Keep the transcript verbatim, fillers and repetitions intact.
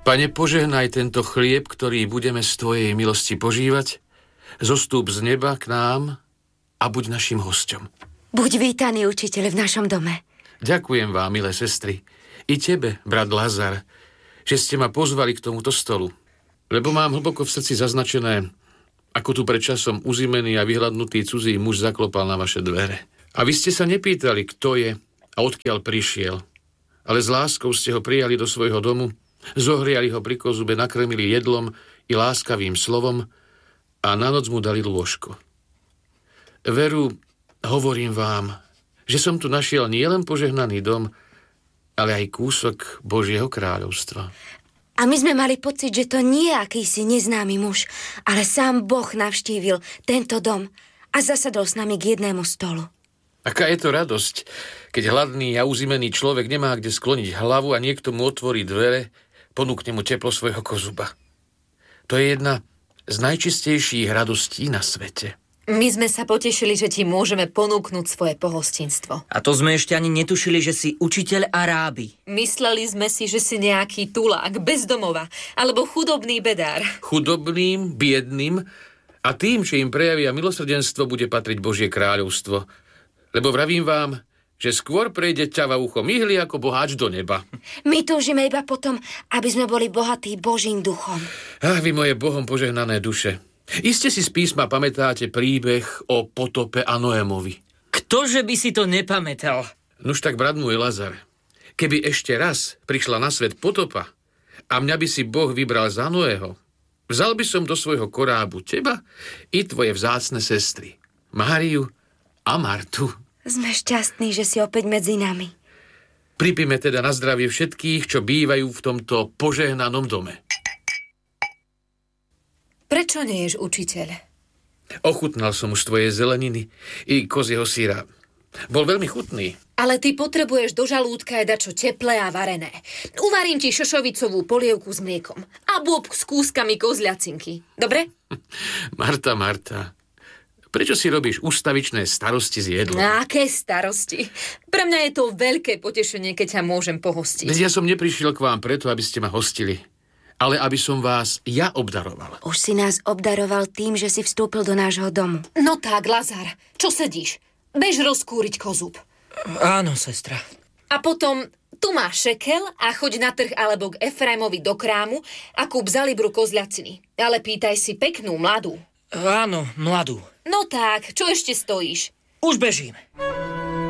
Pane, požehnaj tento chlieb, ktorý budeme z Tvojej milosti požívať. Zostúp z neba k nám a buď našim hosťom. Buď vítaný, učiteľ, v našom dome. Ďakujem vám, milé sestry, i tebe, brat Lazar, že ste ma pozvali k tomuto stolu. Lebo mám hlboko v srdci zaznačené, ako tu pred časom uzimený a vyhľadnutý cudzí muž zaklopal na vaše dvere. A vy ste sa nepýtali, kto je a odkiaľ prišiel, ale s láskou ste ho prijali do svojho domu, zohriali ho pri kozube, nakrmili jedlom i láskavým slovom a na noc mu dali lôžko. Veru, hovorím vám, že som tu našiel nielen požehnaný dom, ale aj kúsok Božieho kráľovstva. A my sme mali pocit, že to nie je akýsi neznámy muž, ale sám Boh navštívil tento dom a zasadol s nami k jednému stolu. Aká je to radosť, keď hladný a uzimený človek nemá kde skloniť hlavu a niekto mu otvorí dvere, ponúkne mu teplo svojho kozuba. To je jedna z najčistejších radostí na svete. My sme sa potešili, že ti môžeme ponúknuť svoje pohostinstvo. A to sme ešte ani netušili, že si učiteľ a rábi. Mysleli sme si, že si nejaký tulák, bezdomova, alebo chudobný bedár. Chudobným, biedným a tým, že im prejavia milosrdenstvo, bude patriť Božie kráľovstvo. Lebo vravím vám, že skôr prejde ťava ucho myhli ako boháč do neba. My túžime iba potom, aby sme boli bohatí Božím duchom. Ach, vy moje Bohom požehnané duše. Iste si z písma pamätáte príbeh o potope a Noémovi. Ktože by si to nepamätal? Nuž tak, brat môj Lazar, keby ešte raz prišla na svet potopa a mňa by si Boh vybral za Noého, vzal by som do svojho korábu teba i tvoje vzácne sestry, Máriu a Martu. Sme šťastní, že si opäť medzi nami. Pripíme teda na zdravie všetkých, čo bývajú v tomto požehnanom dome. Prečo neješ, učiteľ? Ochutnal som už tvoje zeleniny i kozieho syra. Bol veľmi chutný. Ale ty potrebuješ do žalúdka aj dačo teplé a varené. Uvarím ti šošovicovú polievku s mliekom a bôb s kúskami kozľacinky. Dobre? Marta, Marta, prečo si robíš ústavičné starosti s jedlom? Aké starosti? Pre mňa je to veľké potešenie, keď ťa môžem pohostiť. Ja som neprišiel k vám preto, aby ste ma hostili, ale aby som vás ja obdaroval. Už si nás obdaroval tým, že si vstúpil do nášho domu. No tak, Lazar, čo sedíš? Bež rozkúriť kozub. Áno, sestra. A potom, tu máš šekel a choď na trh alebo k Efraimovi do krámu a kúp za libru kozľaciny. Ale pýtaj si peknú, mladú. Áno, mladú. No tak, čo ešte stojíš? Už bežím.